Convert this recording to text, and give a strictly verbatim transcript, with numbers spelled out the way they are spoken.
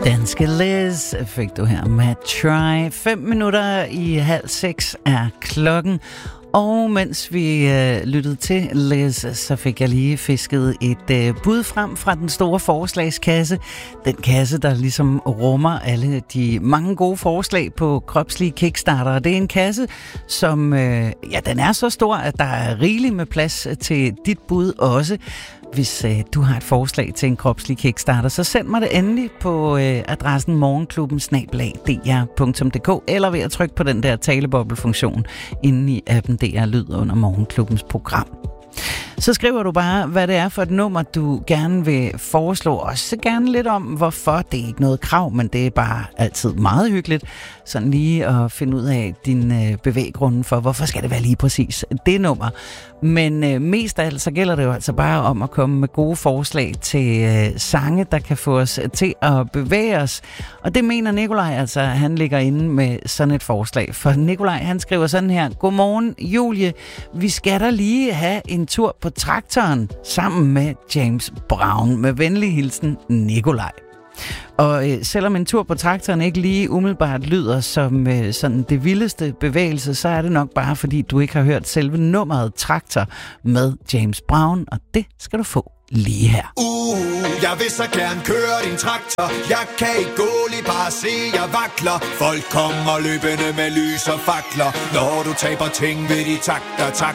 Danske Liz fik du her med Try. Fem minutter i halv seks er klokken. Og mens vi øh, lyttede til Liz, så fik jeg lige fisket et øh, bud frem fra den store forslagskasse. Den kasse, der ligesom rummer alle de mange gode forslag på kropslige kickstarter. Det er en kasse, som øh, ja, den er så stor, at der er rigeligt med plads til dit bud også. Hvis øh, du har et forslag til en kropslig kickstarter, så send mig det endelig på øh, adressen morgenklubben snabel-a d r punktum d k eller ved at trykke på den der taleboble-funktion inde i appen D R Lyd under morgenklubbens program. Så skriver du bare, hvad det er for et nummer, du gerne vil foreslå. Også gerne lidt om, hvorfor. Det er ikke noget krav, men det er bare altid meget hyggeligt. Sådan lige at finde ud af din øh, bevæggrunde for, hvorfor skal det være lige præcis det nummer. Men øh, mest af alt, så gælder det jo altså bare om at komme med gode forslag til øh, sange, der kan få os til at bevæge os. Og det mener Nikolaj altså, han ligger inde med sådan et forslag. For Nikolaj, han skriver sådan her: Godmorgen, Julie. Vi skal da lige have en tur på traktoren sammen med James Brown. Med venlig hilsen, Nikolaj. Og øh, selvom en tur på traktoren ikke lige umiddelbart lyder som øh, sådan det vildeste bevægelse, så er det nok bare fordi du ikke har hørt selve nummeret Traktor med James Brown, og det skal du få lige her. Uh, jeg vil så gerne køre din traktor. Jeg kan ikke gå lige bare se, jeg vakler. Folk kommer løbende med lys og fakler. Når du taber ting ved de takter, tak